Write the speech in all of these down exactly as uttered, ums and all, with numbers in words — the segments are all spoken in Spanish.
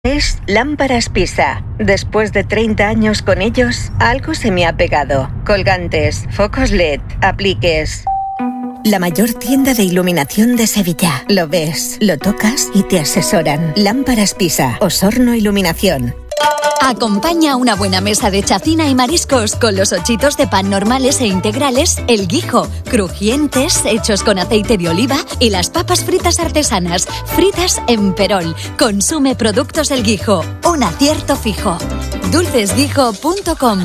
Es Lámparas Pisa. Después de treinta años con ellos, algo se me ha pegado. Colgantes, focos L E D, apliques. La mayor tienda de iluminación de Sevilla. Lo ves, lo tocas y te asesoran. Lámparas Pisa, Osorno Iluminación. Acompaña una buena mesa de chacina y mariscos con los ochitos de pan normales e integrales El Guijo, crujientes, hechos con aceite de oliva, y las papas fritas artesanas, fritas en perol. Consume productos El Guijo, un acierto fijo. dulces guijo punto com.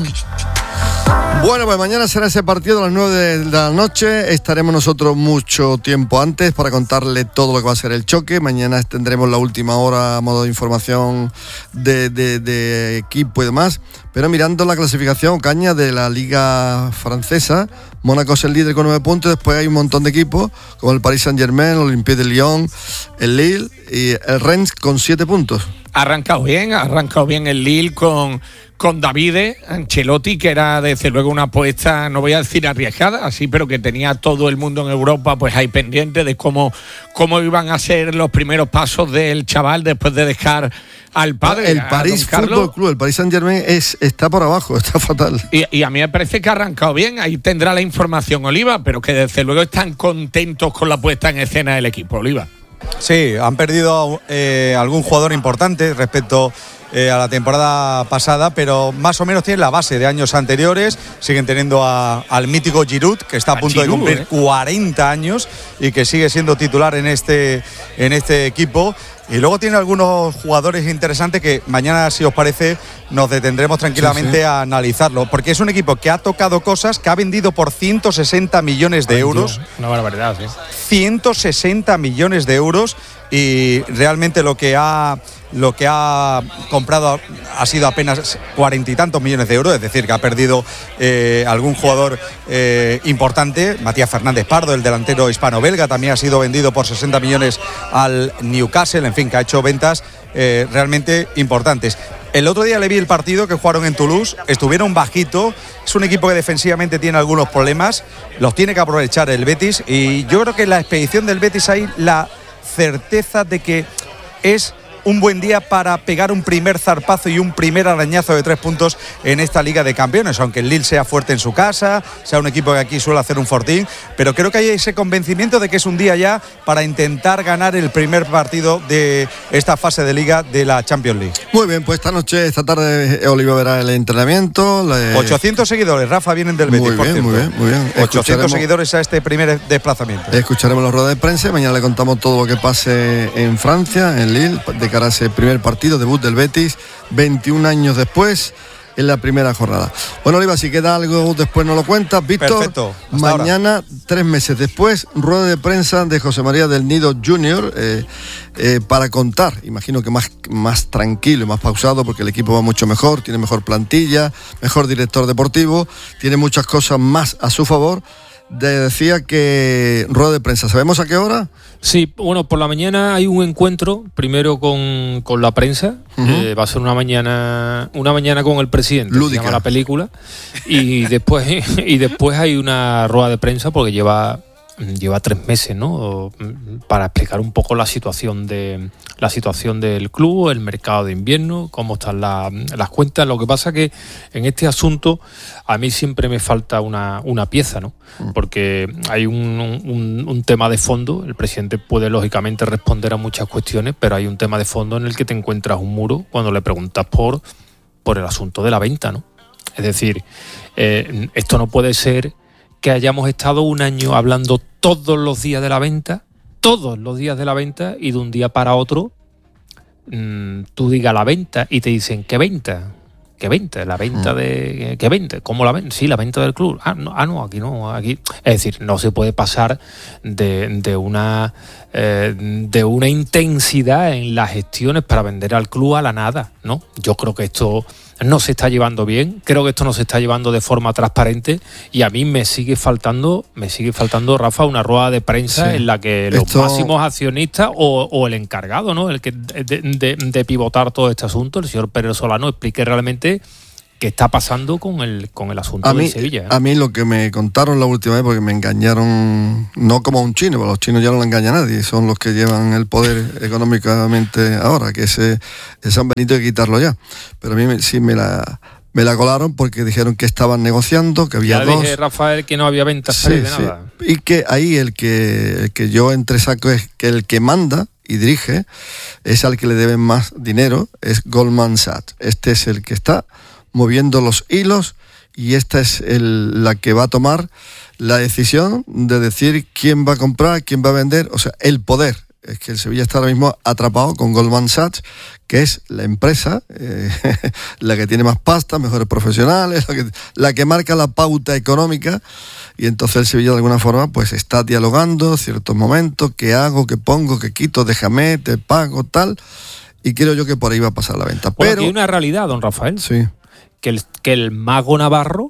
Bueno, pues mañana será ese partido a las nueve de la noche. Estaremos nosotros mucho tiempo antes para contarle todo lo que va a ser el choque. Mañana tendremos la última hora a modo de información de, de, de equipo y demás. Pero mirando la clasificación, Caña, de la Liga Francesa, Mónaco es el líder con nueve puntos. Después hay un montón de equipos, como el Paris Saint-Germain, el Olympique de Lyon, el Lille y el Rennes con siete puntos. Ha arrancado bien, ha arrancado bien el Lille con... con Davide Ancelotti, que era desde luego una apuesta, no voy a decir arriesgada, así, pero que tenía todo el mundo en Europa pues ahí pendiente de cómo, cómo iban a ser los primeros pasos del chaval después de dejar al padre. El París Fútbol Club, el Paris Saint-Germain es, está por abajo, está fatal. Y, y a mí me parece que ha arrancado bien, ahí tendrá la información Oliva, pero que desde luego están contentos con la puesta en escena del equipo, Oliva. Sí, han perdido eh, algún jugador importante respecto eh, a la temporada pasada, pero más o menos tienen la base de años anteriores. Siguen teniendo a, al mítico Giroud, que está a, a punto Giroud, de cumplir eh. cuarenta años y que sigue siendo titular en este, en este equipo. Y luego tiene algunos jugadores interesantes que mañana, si os parece, nos detendremos tranquilamente sí, sí. a analizarlo, porque es un equipo que ha tocado cosas, que ha vendido por ciento sesenta millones de Ay, euros. Dios, una barbaridad, sí. ciento sesenta millones de euros, y realmente lo que ha lo que ha comprado ha sido apenas cuarenta y tantos millones de euros, es decir, que ha perdido eh, algún jugador eh, importante. Matías Fernández Pardo, el delantero hispano-belga, también ha sido vendido por sesenta millones al Newcastle, en fin, que ha hecho ventas eh, realmente importantes. El otro día le vi el partido que jugaron en Toulouse, estuvieron bajito, es un equipo que defensivamente tiene algunos problemas, los tiene que aprovechar el Betis, y yo creo que en la expedición del Betis hay la certeza de que es un buen día para pegar un primer zarpazo y un primer arañazo de tres puntos en esta Liga de Campeones, aunque el Lille sea fuerte en su casa, sea un equipo que aquí suele hacer un fortín, pero creo que hay ese convencimiento de que es un día ya para intentar ganar el primer partido de esta fase de Liga de la Champions League. Muy bien, pues esta noche, esta tarde, Oliva verá el entrenamiento. Le... ochocientos seguidores, Rafa, vienen del Betis, muy por bien, cierto. Muy bien, muy bien. ochocientos seguidores a este primer desplazamiento. Escucharemos la rueda de prensa, mañana le contamos todo lo que pase en Francia, en Lille, de cara a ese primer partido, debut del Betis, veintiún años después, en la primera jornada. Bueno, Oliva, si queda algo después nos lo cuentas. Víctor, perfecto. Mañana, ahora. tres meses después, rueda de prensa de José María del Nido junior eh, eh, para contar, imagino que más, más tranquilo y más pausado, porque el equipo va mucho mejor, tiene mejor plantilla, mejor director deportivo, tiene muchas cosas más a su favor. De, decía que rueda de prensa, ¿sabemos a qué hora? Sí, bueno, por la mañana hay un encuentro, primero con, con la prensa, uh-huh. eh, va a ser una mañana una mañana con el presidente, lúdica, se llama la película, y después y después hay una rueda de prensa porque lleva lleva tres meses, ¿no? Para explicar un poco la situación de la situación del club, el mercado de invierno, cómo están la, las cuentas. Lo que pasa que en este asunto a mí siempre me falta una, una pieza, ¿no? Porque hay un, un, un tema de fondo. El presidente puede lógicamente responder a muchas cuestiones, pero hay un tema de fondo en el que te encuentras un muro cuando le preguntas por, por el asunto de la venta, ¿no? Es decir, eh, esto no puede ser que hayamos estado un año hablando todos los días de la venta, todos los días de la venta, y de un día para otro mmm, tú digas la venta y te dicen ¿qué venta? ¿Qué venta? La venta de... ¿Qué venta? ¿Cómo la venta? Sí, la venta del club. Ah, no, ah, no aquí no. Aquí. Es decir, no se puede pasar de, de una eh, de una intensidad en las gestiones para vender al club a la nada, ¿no? Yo creo que esto no se está llevando bien, creo que esto no se está llevando de forma transparente, y a mí me sigue faltando, me sigue faltando, Rafa, una rueda de prensa sí. en la que los esto... máximos accionistas o, o el encargado, ¿no? El que de, de, de pivotar todo este asunto, el señor Pérez Solano, explique realmente qué está pasando con el con el asunto a mí, de Sevilla. ¿eh? A mí lo que me contaron la última vez, porque me engañaron, no como a un chino, porque los chinos ya no lo engaña a nadie, son los que llevan el poder económicamente ahora, que ese, ese San Benito hay que quitarlo ya. Pero a mí me, sí me la... Me la colaron porque dijeron que estaban negociando, que había ya dos. dije, Rafael, que no había ventas sí, de sí. nada. Y que ahí el que, el que yo entresaco es que el que manda y dirige es al que le deben más dinero, es Goldman Sachs. Este es el que está moviendo los hilos y esta es el, la que va a tomar la decisión de decir quién va a comprar, quién va a vender, o sea, el poder. Es que el Sevilla está ahora mismo atrapado con Goldman Sachs, que es la empresa, eh, la que tiene más pasta, mejores profesionales, la que, la que marca la pauta económica, y entonces el Sevilla de alguna forma pues está dialogando ciertos momentos, qué hago, qué pongo, qué quito, déjame, te pago, tal, y creo yo que por ahí va a pasar la venta. Bueno, pero hay una realidad, don Rafael, sí. que, el, que el mago Navarro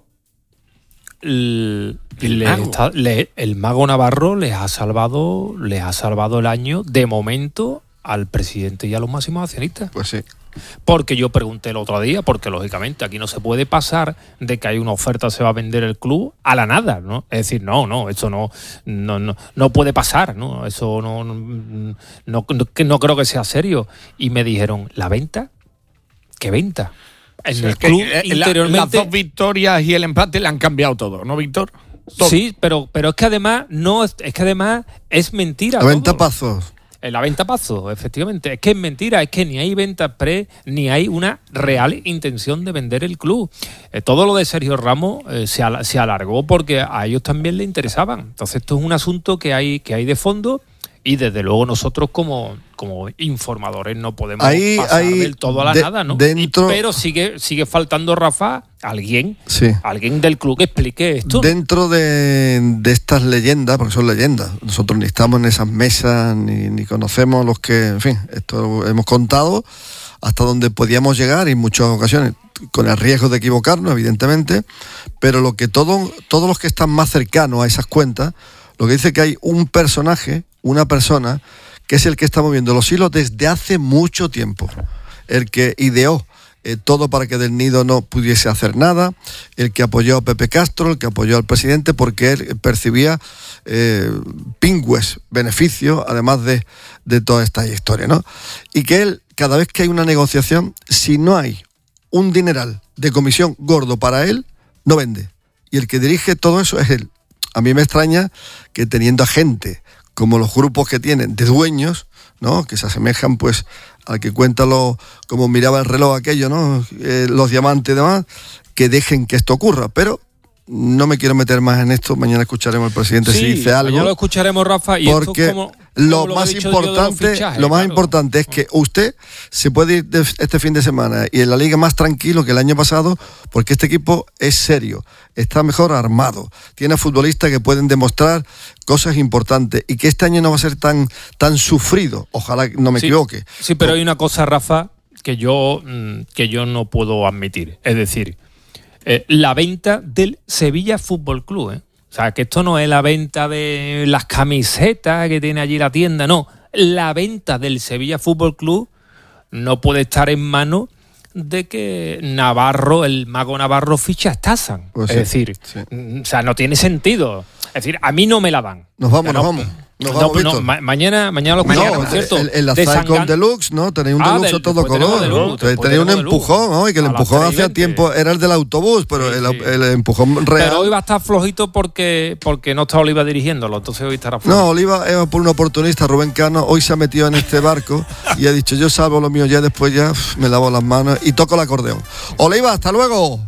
El, el, le mago. Está, le, el mago Navarro les ha salvado les ha salvado el año de momento al presidente y a los máximos accionistas. Pues sí. Porque yo pregunté el otro día, porque lógicamente aquí no se puede pasar de que hay una oferta, se va a vender el club a la nada, ¿no? Es decir, no, no, eso no no, no, no puede pasar, ¿no? Eso no no, no, no, no creo que sea serio. Y me dijeron, ¿la venta? ¿Qué venta? En o sea, el club que, interiormente... La, las dos victorias y el empate le han cambiado todo, ¿no, Víctor? Todo. Sí, pero, pero es que además no es que además es mentira. La venta todo. Pazos. La venta Pazos, efectivamente. Es que es mentira, es que ni hay venta pre, ni hay una real intención de vender el club. Eh, todo lo de Sergio Ramos eh, se, al, se alargó porque a ellos también les interesaban. Entonces esto es un asunto que hay, que hay de fondo. Y desde luego nosotros como, como informadores no podemos ahí, pasar ahí del todo a la de, nada, ¿no? Dentro, y, pero sigue, sigue faltando, Rafa, alguien, sí. alguien del club que explique esto. Dentro de, de estas leyendas, porque son leyendas, nosotros ni estamos en esas mesas, ni, ni conocemos los que, en fin, esto hemos contado hasta donde podíamos llegar y en muchas ocasiones con el riesgo de equivocarnos, evidentemente, pero lo que todo, todos los que están más cercanos a esas cuentas, lo que dice que hay un personaje, una persona, que es el que está moviendo los hilos desde hace mucho tiempo, el que ideó eh, todo para que Del Nido no pudiese hacer nada, el que apoyó a Pepe Castro, el que apoyó al presidente, porque él percibía eh, pingües beneficios, además de, de toda esta historia, ¿no? Y que él, cada vez que hay una negociación, si no hay un dineral de comisión gordo para él, no vende. Y el que dirige todo eso es él. A mí me extraña que teniendo a gente como los grupos que tienen de dueños, ¿no? Que se asemejan pues al que cuenta lo, como miraba el reloj aquello, ¿no? Eh, los diamantes y demás, que dejen que esto ocurra. Pero no me quiero meter más en esto. Mañana escucharemos al presidente sí, si dice algo. Mañana lo escucharemos, Rafa, y porque esto como, lo, como más lo importante, fichajes, lo más claro. importante es que usted se puede ir de este fin de semana y en la liga más tranquilo que el año pasado, porque este equipo es serio, está mejor armado, tiene futbolistas que pueden demostrar cosas importantes y que este año no va a ser tan, tan sufrido. Ojalá no me sí, equivoque. Sí, pero hay una cosa, Rafa, que yo, que yo no puedo admitir. Es decir, eh, la venta del Sevilla Fútbol Club, ¿eh? O sea, que esto no es la venta de las camisetas que tiene allí la tienda, no. La venta del Sevilla Fútbol Club no puede estar en manos de que Navarro, el mago Navarro, ficha a Stazan. Pues es sí, decir, sí. o sea, no tiene sentido. Es decir, a mí no me la dan. Nos vamos, O sea, nos no, vamos. Nos no, vamos, no, Víctor. ma- mañana, mañana lo escuchamos, No, ¿cierto? el, el De Azar con Sangan- Deluxe, ¿no? Tenéis un Ah, deluxe del- a todo después tenemos color. deluxe, ¿no? después Tenéis un tenemos deluxe. empujón, ¿no? Y que el A las empujón tres y hacía veinte. tiempo era el del autobús, pero Sí, el, sí. el empujón real. Pero hoy va a estar flojito porque, porque no está Oliva dirigiéndolo, entonces hoy estará No, flojo. Oliva es por un oportunista, Rubén Cano, hoy se ha metido en este barco y ha dicho, yo salvo lo mío ya, después ya uf, me lavo las manos y toco el acordeón. Oliva, hasta luego.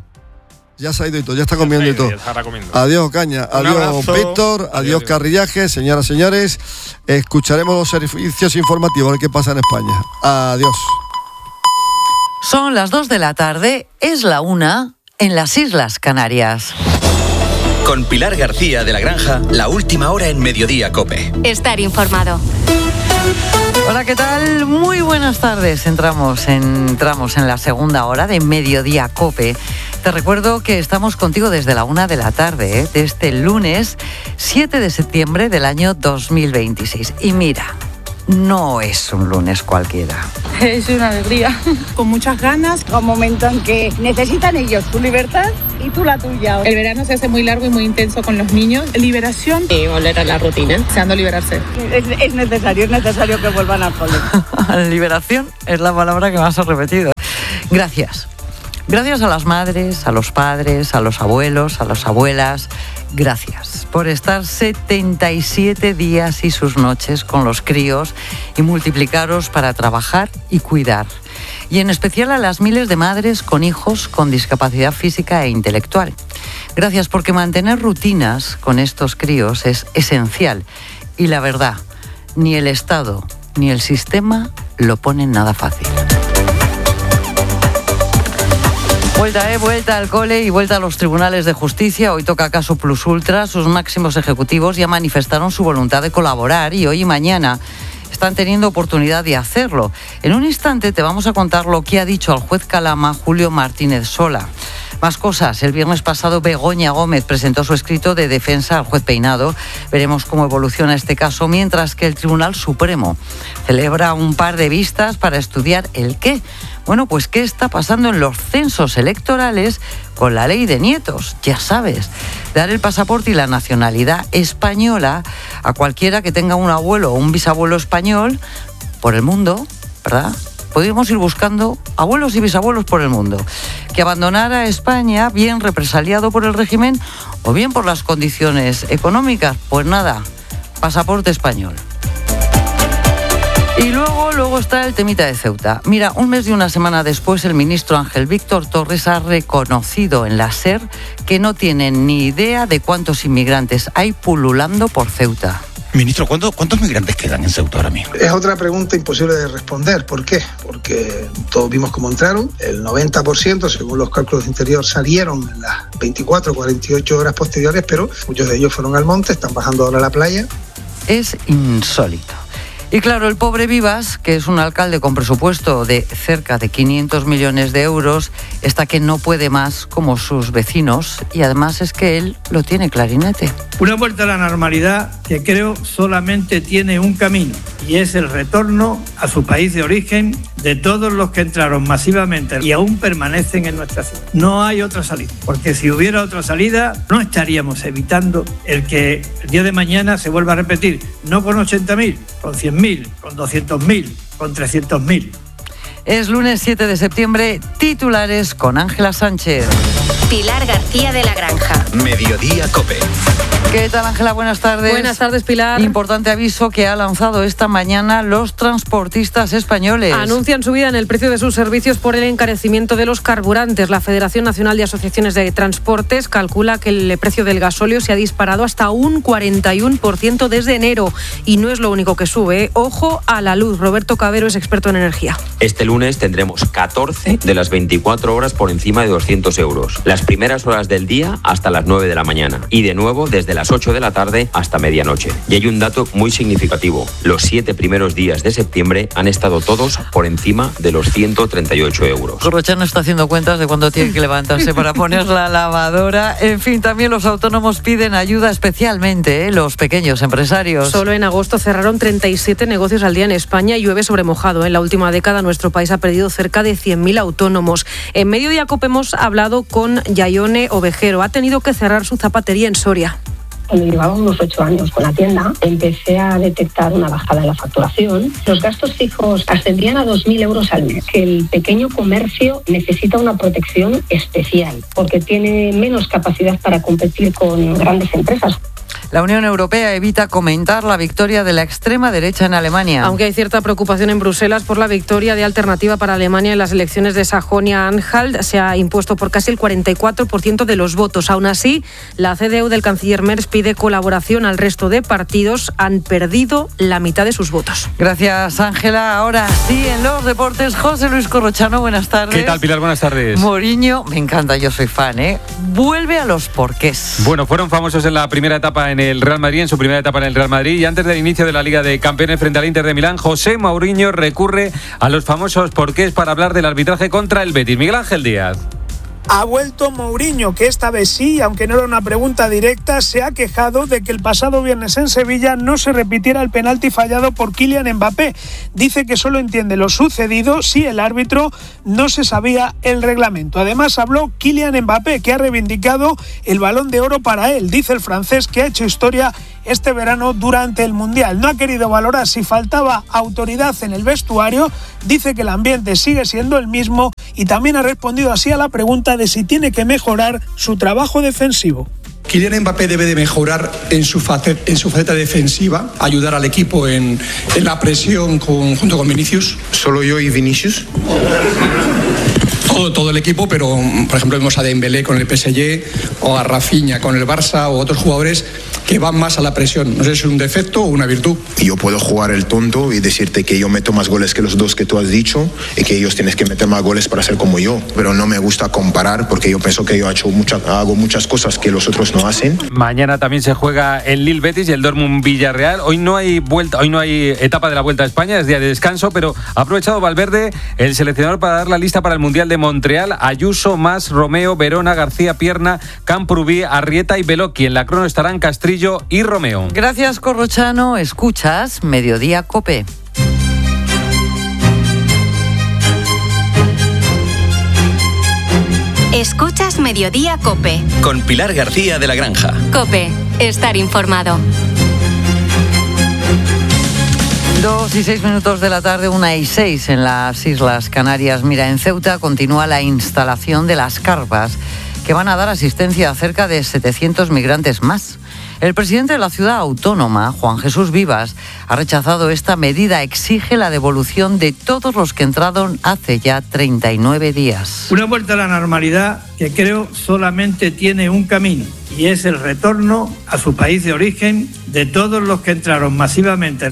Ya se ha ido y todo, ya está comiendo y todo. Ya estará comiendo. Adiós, Caña. Un Adiós, abrazo. Víctor. Adiós, Adiós. Carrillaje. Señoras, señores, escucharemos los servicios informativos, a ver qué pasa en España. Adiós. Son las dos de la tarde, es la una en las Islas Canarias. Con Pilar García de la Granja, la última hora en Mediodía COPE. Estar informado. Hola, ¿qué tal? Muy buenas tardes. Entramos en, entramos en la segunda hora de Mediodía COPE. Te recuerdo que estamos contigo desde la una de la tarde, ¿eh? de este lunes siete de septiembre del año dos mil veintiséis. Y mira, no es un lunes cualquiera. Es una alegría, con muchas ganas. Un momento en que necesitan ellos tu libertad y tú la tuya. El verano se hace muy largo y muy intenso con los niños. Liberación. Y volver a la rutina. Deseando liberarse. Es, es necesario, es necesario que vuelvan al cole. Liberación es la palabra que más he repetido. Gracias. Gracias a las madres, a los padres, a los abuelos, a las abuelas. Gracias por estar setenta y siete días y sus noches con los críos y multiplicaros para trabajar y cuidar. Y en especial a las miles de madres con hijos con discapacidad física e intelectual. Gracias porque mantener rutinas con estos críos es esencial. Y la verdad, ni el Estado ni el sistema lo ponen nada fácil. Vuelta, eh, vuelta al cole y vuelta a los tribunales de justicia. Hoy toca caso Plus Ultra. Sus máximos ejecutivos ya manifestaron su voluntad de colaborar y hoy y mañana están teniendo oportunidad de hacerlo. En un instante te vamos a contar lo que ha dicho al juez Calama Julio Martínez Sola. Más cosas. El viernes pasado Begoña Gómez presentó su escrito de defensa al juez Peinado. Veremos cómo evoluciona este caso, mientras que el Tribunal Supremo celebra un par de vistas para estudiar el qué. Bueno, pues qué está pasando en los censos electorales con la ley de nietos. Ya sabes, dar el pasaporte y la nacionalidad española a cualquiera que tenga un abuelo o un bisabuelo español por el mundo, ¿verdad? Podríamos ir buscando abuelos y bisabuelos por el mundo. Que abandonara España, bien represaliado por el régimen o bien por las condiciones económicas. Pues nada, pasaporte español. Y luego, luego está el temita de Ceuta. Mira, un mes y una semana después, el ministro Ángel Víctor Torres ha reconocido en la SER que no tienen ni idea de cuántos inmigrantes hay pululando por Ceuta. Ministro, ¿cuántos, ¿cuántos migrantes quedan en Ceuta ahora mismo? Es otra pregunta imposible de responder. ¿Por qué? Porque todos vimos cómo entraron. El noventa por ciento, según los cálculos de Interior, salieron en las veinticuatro, cuarenta y ocho horas posteriores, pero muchos de ellos fueron al monte, están bajando ahora a la playa. Es insólito. Y claro, el pobre Vivas, que es un alcalde con presupuesto de cerca de quinientos millones de euros, está que no puede más como sus vecinos y además es que él lo tiene clarinete. Una vuelta a la normalidad que creo solamente tiene un camino y es el retorno a su país de origen de todos los que entraron masivamente y aún permanecen en nuestra ciudad. No hay otra salida, porque si hubiera otra salida no estaríamos evitando el que el día de mañana se vuelva a repetir, no con ochenta mil, con cien mil, con doscientos mil, con trescientos mil. Es lunes siete de septiembre, titulares con Ángela Sánchez. Pilar García de la Granja. Mediodía COPE. ¿Qué tal, Ángela? Buenas tardes. Buenas tardes, Pilar. Importante aviso que ha lanzado esta mañana los transportistas españoles. Anuncian subida en el precio de sus servicios por el encarecimiento de los carburantes. La Federación Nacional de Asociaciones de Transportes calcula que el precio del gasóleo se ha disparado hasta un cuarenta y uno por ciento desde enero. Y no es lo único que sube, ¿eh? Ojo a la luz. Roberto Cabero es experto en energía. Este lunes tendremos catorce de las veinticuatro horas por encima de doscientos euros. Las primeras horas del día hasta las nueve de la mañana. Y de nuevo desde las ocho de la tarde hasta medianoche. Y hay un dato muy significativo. Los siete primeros días de septiembre han estado todos por encima de los ciento treinta y ocho euros. Corrochano está haciendo cuentas de cuándo tiene que levantarse para poner la lavadora. En fin, también los autónomos piden ayuda, especialmente ¿eh? los pequeños empresarios. Solo en agosto cerraron treinta y siete negocios al día en España y llueve sobre mojado. En la última década nuestro país ha perdido cerca de cien mil autónomos. En Mediodía COPE hemos hablado con Yaione Ovejero. Ha tenido que cerrar su zapatería en Soria. Cuando llevaba unos ocho años con la tienda, empecé a detectar una bajada en la facturación. Los gastos fijos ascendían a dos mil euros al mes. Que el pequeño comercio necesita una protección especial porque tiene menos capacidad para competir con grandes empresas. La Unión Europea evita comentar la victoria de la extrema derecha en Alemania. Aunque hay cierta preocupación en Bruselas por la victoria de Alternativa para Alemania en las elecciones de Sajonia-Anhalt, se ha impuesto por casi el cuarenta y cuatro por ciento de los votos. Aún así, la C D U del canciller Merz pide colaboración al resto de partidos. Han perdido la mitad de sus votos. Gracias, Ángela. Ahora sí, en los deportes, José Luis Corrochano, buenas tardes. ¿Qué tal, Pilar? Buenas tardes. Mourinho, me encanta, yo soy fan, ¿eh? Vuelve a los porqués. Bueno, fueron famosos en la primera etapa en el Real Madrid, en su primera etapa en el Real Madrid, y antes del inicio de la Liga de Campeones frente al Inter de Milán, José Mourinho recurre a los famosos porqués para hablar del arbitraje contra el Betis. Miguel Ángel Díaz. Ha vuelto Mourinho, que esta vez sí, aunque no era una pregunta directa, se ha quejado de que el pasado viernes en Sevilla no se repitiera el penalti fallado por Kylian Mbappé. Dice que solo entiende lo sucedido si el árbitro no se sabía el reglamento. Además habló Kylian Mbappé, que ha reivindicado el Balón de Oro para él. Dice el francés que ha hecho historia este verano durante el Mundial. No ha querido valorar si faltaba autoridad en el vestuario, dice que el ambiente sigue siendo el mismo y también ha respondido así a la pregunta de si tiene que mejorar su trabajo defensivo. Kylian Mbappé debe de mejorar en su faceta, en su faceta defensiva, ayudar al equipo en, en la presión con, junto con Vinicius. ¿Solo yo y Vinicius? Todo, todo el equipo, pero por ejemplo vemos a Dembélé con el P S G o a Rafinha con el Barça o otros jugadores que van más a la presión. No sé si es un defecto o una virtud. Yo puedo jugar el tonto y decirte que yo meto más goles que los dos que tú has dicho y que ellos tienes que meter más goles para ser como yo, pero no me gusta comparar porque yo pienso que yo he hecho mucha, hago muchas cosas que los otros no hacen. Mañana también se juega el Lille Betis y el Dortmund Villarreal. Hoy no hay vuelta, hoy no hay etapa de la Vuelta a España, es día de descanso, pero ha aprovechado Valverde, el seleccionador, para dar la lista para el Mundial de Montreal. Ayuso, Mas, Romeo, Verona, García Pierna, Camprubí, Arrieta y Beloki. En la crono estarán Castrillo y Romeo. Gracias, Corrochano. Escuchas Mediodía COPE. Escuchas Mediodía COPE. Con Pilar García de la Granja. COPE. Estar informado. Dos y seis minutos de la tarde, una y seis en las Islas Canarias. Mira, en Ceuta continúa la instalación de las carpas que van a dar asistencia a cerca de setecientos migrantes más. El presidente de la ciudad autónoma, Juan Jesús Vivas, ha rechazado esta medida. Exige la devolución de todos los que entraron hace ya treinta y nueve días. Una vuelta a la normalidad que creo solamente tiene un camino, y es el retorno a su país de origen de todos los que entraron masivamente.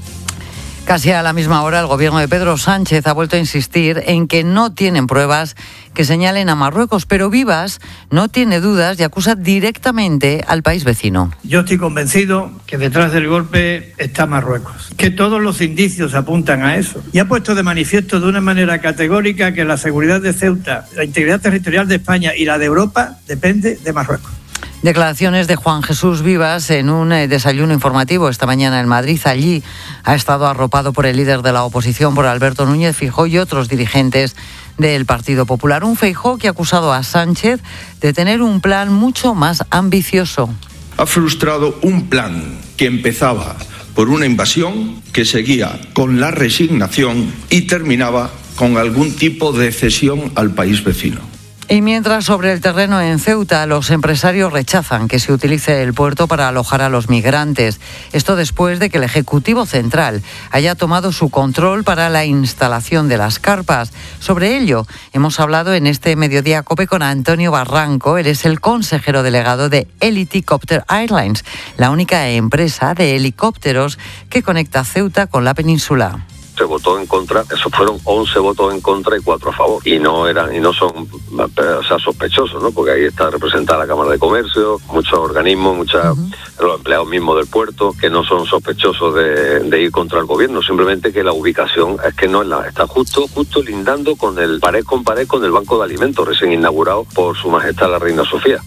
Casi a la misma hora, el gobierno de Pedro Sánchez ha vuelto a insistir en que no tienen pruebas que señalen a Marruecos, pero Vivas no tiene dudas y acusa directamente al país vecino. Yo estoy convencido que detrás del golpe está Marruecos, que todos los indicios apuntan a eso. Y ha puesto de manifiesto de una manera categórica que la seguridad de Ceuta, la integridad territorial de España y la de Europa depende de Marruecos. Declaraciones de Juan Jesús Vivas en un eh, desayuno informativo esta mañana en Madrid. Allí ha estado arropado por el líder de la oposición, por Alberto Núñez Feijóo, y otros dirigentes del Partido Popular. Un Feijóo que ha acusado a Sánchez de tener un plan mucho más ambicioso. Ha frustrado un plan que empezaba por una invasión, que seguía con la resignación y terminaba con algún tipo de cesión al país vecino. Y mientras, sobre el terreno en Ceuta, los empresarios rechazan que se utilice el puerto para alojar a los migrantes. Esto después de que el Ejecutivo Central haya tomado su control para la instalación de las carpas. Sobre ello hemos hablado en este Mediodía COPE con Antonio Barranco. Él es el consejero delegado de Helicopter Airlines, la única empresa de helicópteros que conecta Ceuta con la península. Se votó en contra, esos fueron once votos en contra y cuatro a favor, y no eran y no son, o sea, sospechosos, ¿no? Porque ahí está representada la Cámara de Comercio, muchos organismos, muchos uh-huh. los empleados mismos del puerto, que no son sospechosos de, de ir contra el gobierno, simplemente que la ubicación es que no es la, está justo, justo lindando con el pared con pared con el Banco de Alimentos recién inaugurado por Su Majestad la Reina Sofía.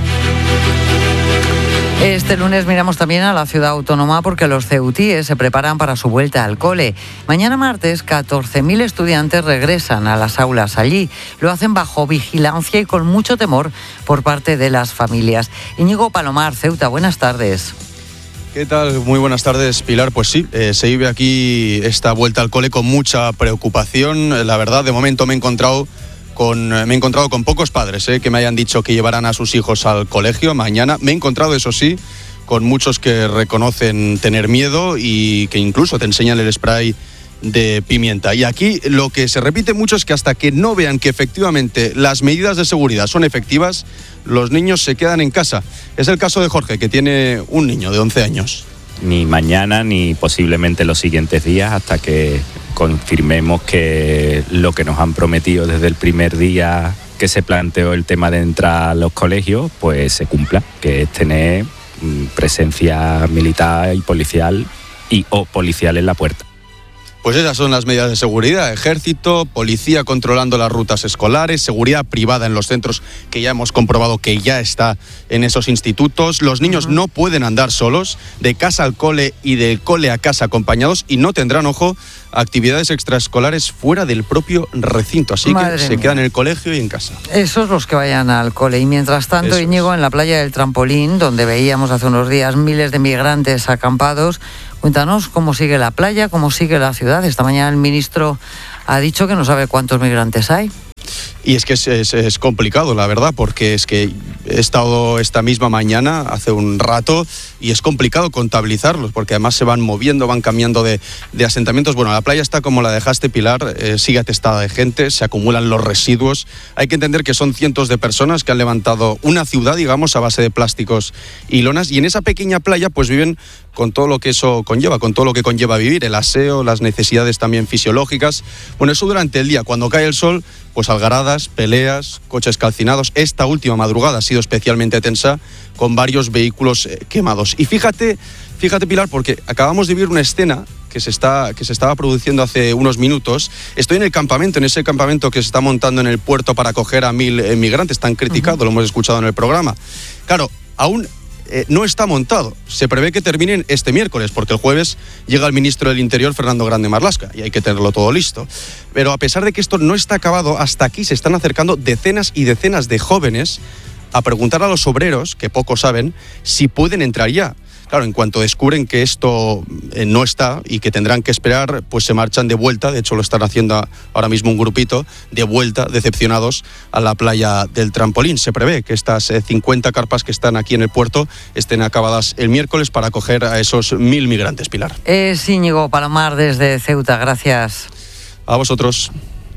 Este lunes miramos también a la ciudad autónoma porque los ceutíes se preparan para su vuelta al cole. Mañana martes, catorce mil estudiantes regresan a las aulas allí. Lo hacen bajo vigilancia y con mucho temor por parte de las familias. Íñigo Palomar, Ceuta, buenas tardes. ¿Qué tal? Muy buenas tardes, Pilar. Pues sí, eh, se vive aquí esta vuelta al cole con mucha preocupación. La verdad, de momento me he encontrado Con, me he encontrado con pocos padres eh, que me hayan dicho que llevarán a sus hijos al colegio mañana. Me he encontrado, eso sí, con muchos que reconocen tener miedo y que incluso te enseñan el spray de pimienta. Y aquí lo que se repite mucho es que hasta que no vean que efectivamente las medidas de seguridad son efectivas, los niños se quedan en casa. Es el caso de Jorge, que tiene un niño de once años. Ni mañana ni posiblemente los siguientes días hasta que confirmemos que lo que nos han prometido desde el primer día que se planteó el tema de entrar a los colegios, pues se cumpla, que es tener presencia militar y policial y o policial en la puerta. Pues esas son las medidas de seguridad: ejército, policía controlando las rutas escolares, seguridad privada en los centros, que ya hemos comprobado que ya está en esos institutos. Los niños uh-huh. no pueden andar solos, de casa al cole y del cole a casa acompañados, y no tendrán, ojo, actividades extraescolares fuera del propio recinto. Así Madre que se mía. quedan en el colegio y en casa. Esos los que vayan al cole. Y mientras tanto, Eso Íñigo, es. en la playa del Trampolín, donde veíamos hace unos días miles de migrantes acampados, cuéntanos cómo sigue la playa, cómo sigue la ciudad. Esta mañana el ministro ha dicho que no sabe cuántos migrantes hay. Y es que es, es, es complicado, la verdad, porque es que he estado esta misma mañana, hace un rato, y es complicado contabilizarlos, porque además se van moviendo, van cambiando de, de asentamientos. Bueno, la playa está como la dejaste, Pilar, eh, sigue atestada de gente, se acumulan los residuos. Hay que entender que son cientos de personas que han levantado una ciudad, digamos, a base de plásticos y lonas, y en esa pequeña playa pues viven con todo lo que eso conlleva, con todo lo que conlleva vivir, el aseo, las necesidades también fisiológicas. Bueno, eso durante el día. Cuando cae el sol, pues algaradas, peleas, coches calcinados. Esta última madrugada ha sido especialmente tensa, con varios vehículos eh, quemados. Y fíjate, fíjate, Pilar, porque acabamos de vivir una escena que se está que se estaba produciendo hace unos minutos. Estoy en el campamento, en ese campamento que se está montando en el puerto para acoger a mil eh, migrantes, tan criticado, uh-huh. lo hemos escuchado en el programa. Claro, aún Eh, no está montado. Se prevé que terminen este miércoles, porque el jueves llega el ministro del Interior, Fernando Grande Marlaska, y hay que tenerlo todo listo. Pero a pesar de que esto no está acabado, hasta aquí se están acercando decenas y decenas de jóvenes a preguntar a los obreros, que poco saben, si pueden entrar ya. Claro, en cuanto descubren que esto eh, no está y que tendrán que esperar, pues se marchan de vuelta. De hecho, lo están haciendo ahora mismo un grupito, de vuelta, decepcionados, a la playa del Trampolín. Se prevé que estas eh, cincuenta carpas que están aquí en el puerto estén acabadas el miércoles para acoger a esos mil migrantes, Pilar. Es Íñigo Palomar desde Ceuta, gracias. A vosotros.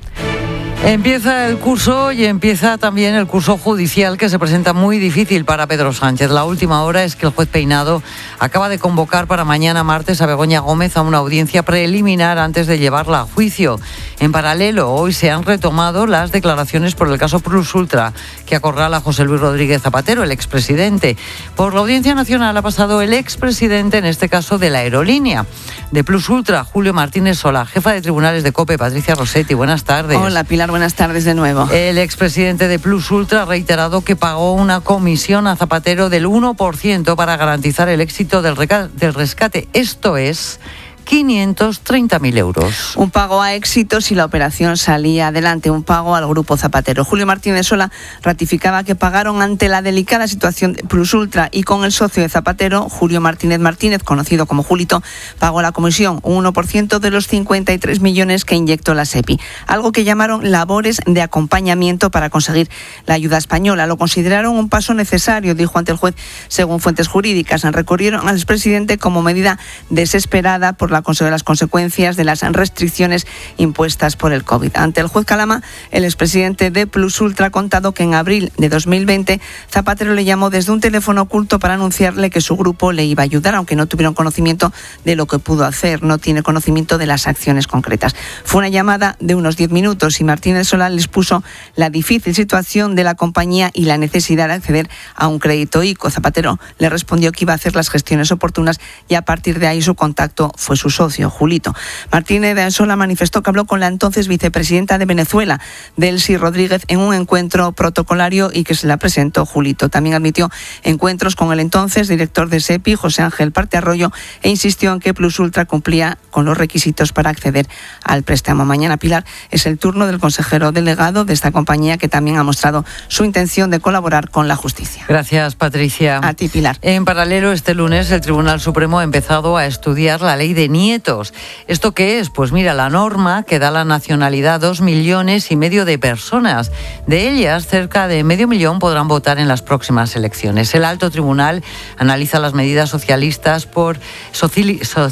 Empieza el curso y empieza también el curso judicial, que se presenta muy difícil para Pedro Sánchez. La última hora es que el juez Peinado acaba de convocar para mañana martes a Begoña Gómez a una audiencia preliminar antes de llevarla a juicio. En paralelo, hoy se han retomado las declaraciones por el caso Plus Ultra, que acorrala a José Luis Rodríguez Zapatero, el expresidente. Por la Audiencia Nacional ha pasado el expresidente, en este caso de la aerolínea. De Plus Ultra, Julio Martínez Solá, jefa de tribunales de COPE, Patricia Rossetti. Buenas tardes. Hola, Pilar. Buenas tardes de nuevo. El expresidente de Plus Ultra ha reiterado que pagó una comisión a Zapatero del uno por ciento para garantizar el éxito del, reca- del rescate. Esto es quinientos treinta mil euros. Un pago a éxito si la operación salía adelante, un pago al Grupo Zapatero. Julio Martínez Solá ratificaba que pagaron ante la delicada situación de Plus Ultra, y con el socio de Zapatero, Julio Martínez Martínez, conocido como Julito, pagó la comisión, un uno por ciento de los cincuenta y tres millones que inyectó la SEPI. Algo que llamaron labores de acompañamiento para conseguir la ayuda española. Lo consideraron un paso necesario, dijo ante el juez, según fuentes jurídicas. Recorrieron al expresidente como medida desesperada por la de las consecuencias de las restricciones impuestas por el COVID. Ante el juez Calama, el expresidente de Plus Ultra ha contado que en abril de dos mil veinte Zapatero le llamó desde un teléfono oculto para anunciarle que su grupo le iba a ayudar, aunque no tuvieron conocimiento de lo que pudo hacer, no tiene conocimiento de las acciones concretas. Fue una llamada de unos diez minutos y Martínez Solá les puso la difícil situación de la compañía y la necesidad de acceder a un crédito I C O. Zapatero le respondió que iba a hacer las gestiones oportunas y a partir de ahí su contacto fue su socio, Julito. Martínez Solá manifestó que habló con la entonces vicepresidenta de Venezuela, Delcy Rodríguez, en un encuentro protocolario y que se la presentó Julito. También admitió encuentros con el entonces director de SEPI, José Ángel Parte Arroyo, e insistió en que Plus Ultra cumplía con los requisitos para acceder al préstamo. Mañana, Pilar, es el turno del consejero delegado de esta compañía, que también ha mostrado su intención de colaborar con la justicia. Gracias, Patricia. A ti, Pilar. En paralelo, este lunes el Tribunal Supremo ha empezado a estudiar la ley de nietos. ¿Esto qué es? Pues mira, la norma que da la nacionalidad a dos millones y medio de personas. De ellas, cerca de medio millón podrán votar en las próximas elecciones. El Alto Tribunal analiza las medidas socialistas por sociali- so-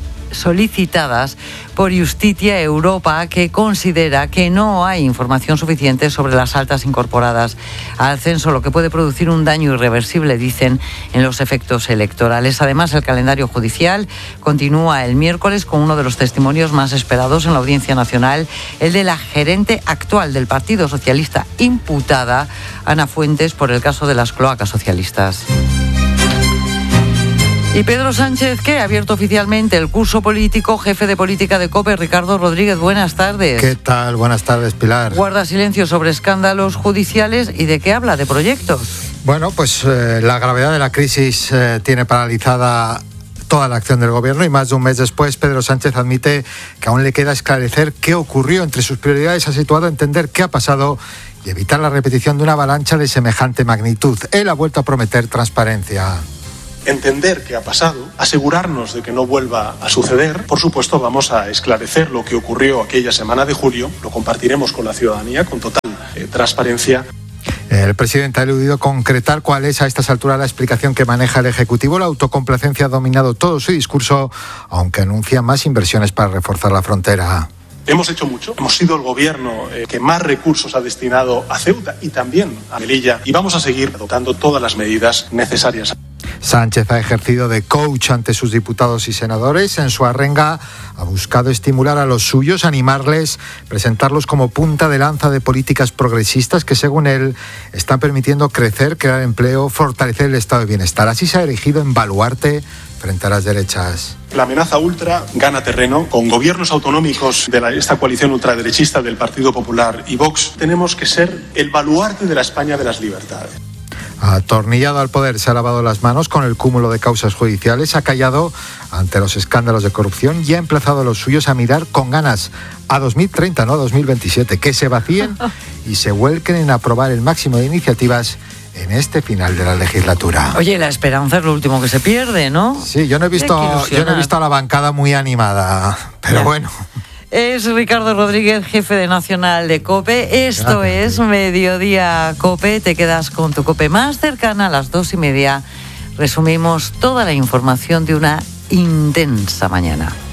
solicitadas por Justicia Europa, que considera que no hay información suficiente sobre las altas incorporadas al censo, lo que puede producir un daño irreversible, dicen, en los efectos electorales. Además, el calendario judicial continúa el miércoles con uno de los testimonios más esperados en la Audiencia Nacional, el de la gerente actual del Partido Socialista imputada, Ana Fuentes, por el caso de las cloacas socialistas. Y Pedro Sánchez, que ha abierto oficialmente el curso político, jefe de política de COPE, Ricardo Rodríguez, buenas tardes. ¿Qué tal? Buenas tardes, Pilar. Guarda silencio sobre escándalos judiciales y ¿de qué habla? ¿De proyectos? Bueno, pues eh, la gravedad de la crisis eh, tiene paralizada toda la acción del gobierno y más de un mes después Pedro Sánchez admite que aún le queda esclarecer qué ocurrió. Entre sus prioridades ha situado entender qué ha pasado y evitar la repetición de una avalancha de semejante magnitud. Él ha vuelto a prometer transparencia. Entender qué ha pasado, asegurarnos de que no vuelva a suceder. Por supuesto, vamos a esclarecer lo que ocurrió aquella semana de julio, lo compartiremos con la ciudadanía con total eh, transparencia. El presidente ha eludido concretar cuál es a estas alturas la explicación que maneja el Ejecutivo. La autocomplacencia ha dominado todo su discurso, aunque anuncia más inversiones para reforzar la frontera. Hemos hecho mucho, hemos sido el gobierno eh, que más recursos ha destinado a Ceuta y también a Melilla y vamos a seguir adoptando todas las medidas necesarias. Sánchez ha ejercido de coach ante sus diputados y senadores. En su arenga ha buscado estimular a los suyos, animarles, presentarlos como punta de lanza de políticas progresistas que, según él, están permitiendo crecer, crear empleo, fortalecer el estado de bienestar. Así se ha erigido en baluarte frente a las derechas. La amenaza ultra gana terreno con gobiernos autonómicos de la, esta coalición ultraderechista del Partido Popular y Vox. Tenemos que ser el baluarte de la España de las libertades. Atornillado al poder, se ha lavado las manos con el cúmulo de causas judiciales, ha callado ante los escándalos de corrupción y ha emplazado a los suyos a mirar con ganas a dos mil treinta, no a dos mil veintisiete, que se vacíen y se vuelquen en aprobar el máximo de iniciativas en este final de la legislatura. Oye, la esperanza es lo último que se pierde, ¿no? Sí, yo no he visto, yo no he visto a la bancada muy animada, pero ya. Bueno. Es Ricardo Rodríguez, jefe de Nacional de COPE. Esto Gracias. Es Mediodía COPE. Te quedas con tu COPE más cercana a las dos y media. Resumimos toda la información de una intensa mañana.